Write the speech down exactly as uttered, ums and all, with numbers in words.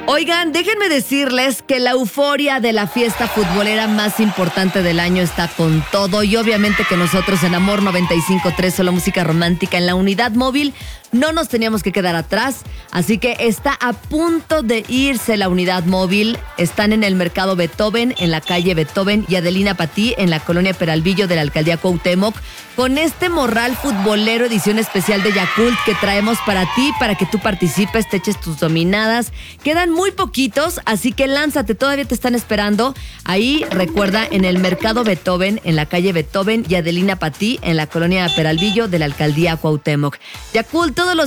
Oigan, déjenme decirles que la euforia de la fiesta futbolera más importante del año está con todo y obviamente que nosotros en Amor noventa y cinco punto tres, solo música romántica en la unidad móvil, no nos teníamos que quedar atrás, así que está a punto de irse la unidad móvil. Están en el Mercado Beethoven, en la calle Beethoven y Adelina Patí, en la colonia Peralvillo de la alcaldía Cuauhtémoc, con este morral futbolero edición especial de Yakult que traemos para ti, para que tú participes, te eches tus dominadas. Quedan muy poquitos, así que lánzate, todavía te están esperando. Ahí, recuerda, en el Mercado Beethoven, en la calle Beethoven y Adelina Patí, en la colonia Peralvillo de la alcaldía Cuauhtémoc. Yakult, todos los